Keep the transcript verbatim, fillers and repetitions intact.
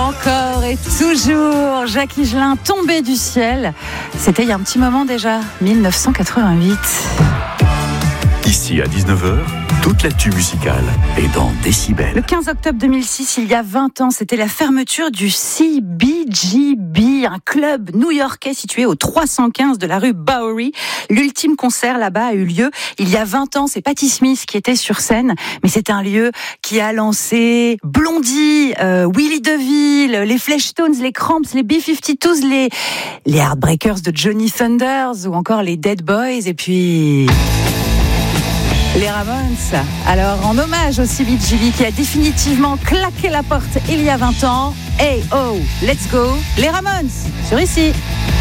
Encore et toujours, Jacques Higelin tombé du ciel. C'était il y a un petit moment déjà, dix-neuf cent quatre-vingt-huit. Ici à dix-neuf heures, toute l'actu musicale est dans Décibel. Le quinze octobre deux mille six, il y a vingt ans, c'était la fermeture du C B G B, un club new-yorkais situé au trois cent quinze de la rue Bowery. L'ultime concert là-bas a eu lieu il y a vingt ans. C'est Patti Smith qui était sur scène, mais c'est un lieu qui a lancé Blondie, euh, Willie DeVille, les Fleshtones, les Cramps, les B cinquante-deux, les, les Heartbreakers de Johnny Thunders ou encore les Dead Boys et puis... les Ramones. Alors, en hommage au C B G B qui a définitivement claqué la porte il y a vingt ans, hey oh, let's go, les Ramones, sur ici.